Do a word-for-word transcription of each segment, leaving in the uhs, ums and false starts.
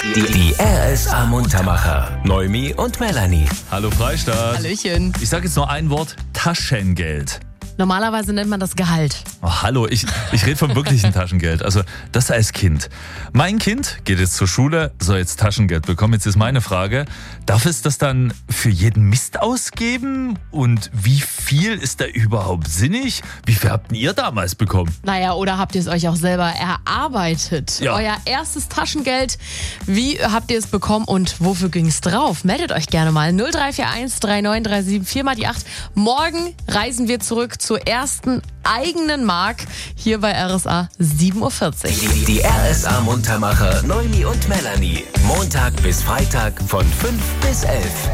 Die, die R S A Muntermacher. Noemi und Melanie. Hallo Freistadt. Hallöchen. Ich sage jetzt nur ein Wort: Taschengeld. Normalerweise nennt man das Gehalt. Oh, hallo, ich, ich rede vom wirklichen Taschengeld. Also das als Kind. Mein Kind geht jetzt zur Schule, soll jetzt Taschengeld bekommen. Jetzt ist meine Frage, darf es das dann für jeden Mist ausgeben? Und wie viel ist da überhaupt sinnig? Wie viel habt ihr damals bekommen? Naja, oder habt ihr es euch auch selber erarbeitet? Ja. Euer erstes Taschengeld, wie habt ihr es bekommen und wofür ging es drauf? Meldet euch gerne mal. null drei vier eins drei neun drei sieben vier mal die acht. Morgen reisen wir zurück zur ersten eigenen Mark hier bei R S A sieben Uhr vierzig. Die, die R S A Muntermacher. Noemi und Melanie. Montag bis Freitag von fünf bis elf.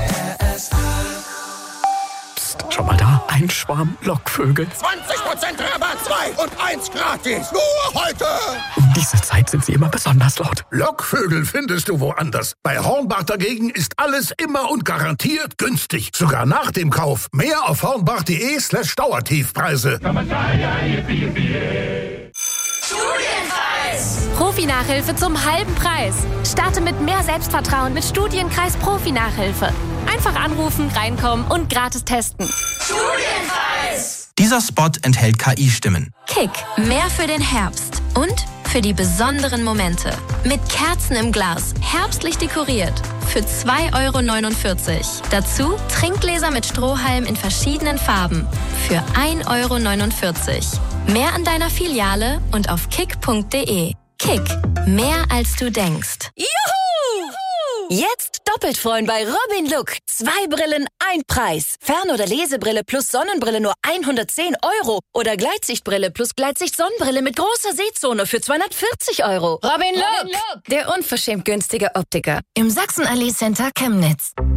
Psst, schau mal da. Ein Schwarm Lockvögel. zwanzig Prozent Rabatt, zwei und eins gratis. Nur heute. Um diese Zeit sind sie immer besonders laut. Lockvögel findest du woanders. Bei Hornbach dagegen ist alles immer und garantiert günstig. Sogar nach dem Kauf. Mehr auf hornbach.de slash Dauertiefpreise. Profi-Nachhilfe zum halben Preis. Starte mit mehr Selbstvertrauen mit Studienkreis Profi-Nachhilfe. Einfach anrufen, reinkommen und gratis testen. Studienkreis! Dieser Spot enthält K I-Stimmen. Kick. Mehr für den Herbst. Und für die besonderen Momente. Mit Kerzen im Glas. Herbstlich dekoriert. Für zwei Euro neunundvierzig. Dazu Trinkgläser mit Strohhalm in verschiedenen Farben. Für ein Euro neunundvierzig. Mehr an deiner Filiale und auf kick punkt de. Kick. Mehr als du denkst. Juhu! Jetzt doppelt freuen bei Robin Look. Zwei Brillen, ein Preis. Fern- oder Lesebrille plus Sonnenbrille nur hundertzehn Euro. Oder Gleitsichtbrille plus Gleitsicht-Sonnenbrille mit großer Sehzone für zweihundertvierzig Euro. Robin Look, der unverschämt günstige Optiker. Im Sachsenallee Center Chemnitz.